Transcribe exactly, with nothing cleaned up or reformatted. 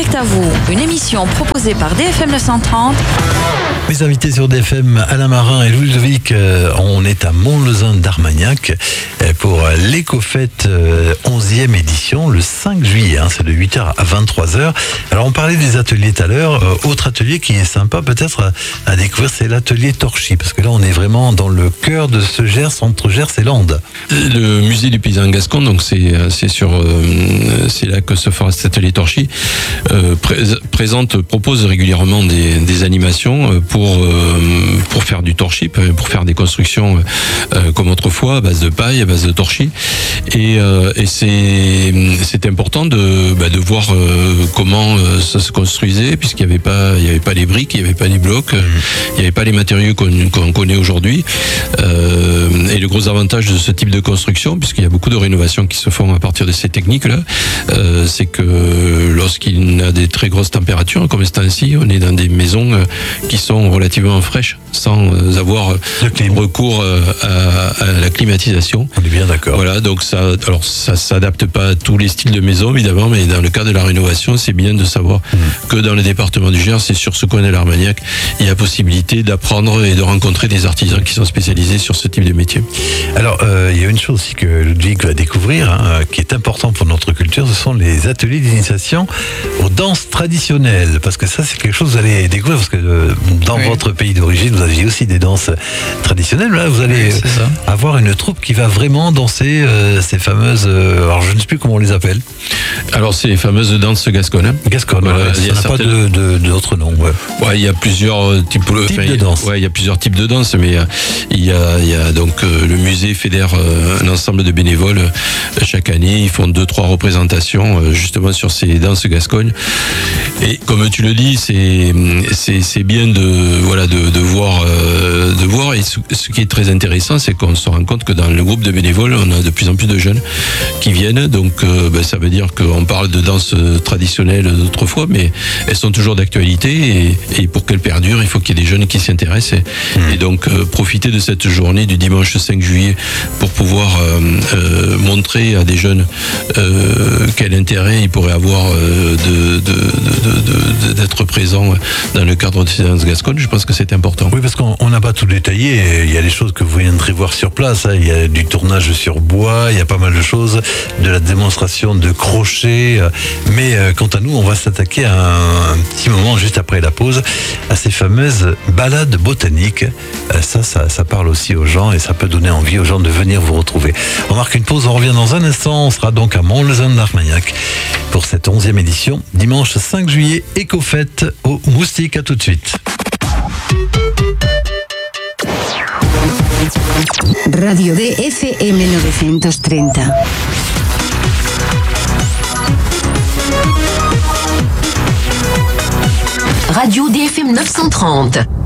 Direct à vous, une émission proposée par D F M neuf cent trente. Mes invités sur D F M, Alain Marin et Louis Ludovic, euh, on est à Mont-Lezin d'Armagnac euh, pour l'Écofête euh, onzième édition, le cinq juillet, hein, c'est de huit heures à vingt-trois heures. Alors on parlait des ateliers tout à l'heure, euh, autre atelier qui est sympa peut-être à, à découvrir, c'est l'atelier Torchy, parce que là on est vraiment dans le cœur de ce Gers, entre Gers et Landes. Le musée du paysan gascon, donc c'est, c'est, sur, euh, c'est là que se fera cet atelier Torchy, euh, pré- présente, propose régulièrement des, des animations pour Pour, euh, pour faire du torchis, pour faire des constructions euh, comme autrefois, à base de paille, à base de torchis. Et, euh, et c'est, c'est important de, bah, de voir euh, comment euh, ça se construisait, puisqu'il n'y avait pas, il y avait pas les briques, il n'y avait pas les blocs, il n'y avait pas les matériaux qu'on, qu'on connaît aujourd'hui. Euh, et le gros avantage de ce type de construction, puisqu'il y a beaucoup de rénovations qui se font à partir de ces techniques-là, euh, c'est que lorsqu'il y a des très grosses températures, comme ce temps-ci, on est dans des maisons euh, qui sont relativement fraîches, sans avoir recours à, à la climatisation. On est bien d'accord. Voilà, donc ça, alors ça s'adapte pas à tous les styles de maison évidemment, mais dans le cas de la rénovation, c'est bien de savoir mmh. que dans le département du Gers, c'est sur ce coin de l'Armagnac, il y a possibilité d'apprendre et de rencontrer des artisans qui sont spécialisés sur ce type de métier. Alors, euh, il y a une chose aussi que Ludwig va découvrir, hein, qui est important pour notre culture, ce sont les ateliers d'initiation aux danses traditionnelles, parce que ça, c'est quelque chose que vous allez découvrir, parce que euh, dans oui. votre pays d'origine, vous aviez aussi des danses traditionnelles. Là, vous allez oui, avoir une troupe qui va vraiment danser euh, ces fameuses... Euh, alors, je ne sais plus comment on les appelle. Alors, c'est les fameuses danses gasconnes. Gasconnes, voilà, ouais, il n'y a certaines... pas de, de, d'autres noms. Ouais. Ouais, il y a plusieurs types, types enfin, de danses. Ouais, il y a plusieurs types de danses, mais euh, il y a, il y a donc euh, le musée fédère euh, un ensemble de bénévoles euh, chaque année. Ils font deux, trois représentations euh, justement sur ces danses gascognes. Et comme tu le dis, c'est c'est, c'est bien de voilà de, de voir euh, de voir. Et ce, ce qui est très intéressant, c'est qu'on se rend compte que dans le groupe de bénévoles, on a de plus en plus de jeunes qui viennent. Donc, euh, ben, ça veut dire qu'on parle de danse traditionnelle d'autrefois, mais elles sont toujours d'actualité. Et, et pour qu'elles perdurent, il faut qu'il y ait des jeunes qui s'y intéressent. Et, mmh. et donc, euh, profiter de cette journée du dimanche cinq juillet pour pouvoir euh, euh, montrer à des jeunes euh, quel intérêt ils pourraient avoir euh, de, de, de, de, de, d'être présents dans le cadre de ces danses gasconnes. Je pense que c'est important. Oui, parce qu'on n'a pas tout détaillé. Il y a des choses que vous viendrez voir sur place. Il y a du tournage sur bois, il y a pas mal de choses, de la démonstration de crochet. Mais quant à nous, on va s'attaquer à un, un petit moment juste après la pause à ces fameuses balades botaniques. Ça, ça, ça parle aussi aux gens et ça peut donner envie aux gens de venir vous retrouver. On marque une pause, on revient dans un instant. On sera donc à Mont-Lezin d'Armagnac pour cette onzième édition. Dimanche cinq juillet, Écofête au Moustique. À tout de suite. Radio D F M neuf cent trente. Radio D F M neuf cent trente.